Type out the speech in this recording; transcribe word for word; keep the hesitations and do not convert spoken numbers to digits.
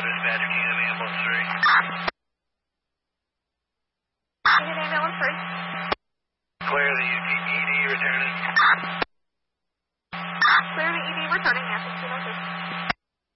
dispatch, Kingdom Ambulance three. Kingdom Ambulance three. Clear the E D returning. Clear the E D returning, yes, it's two oh two.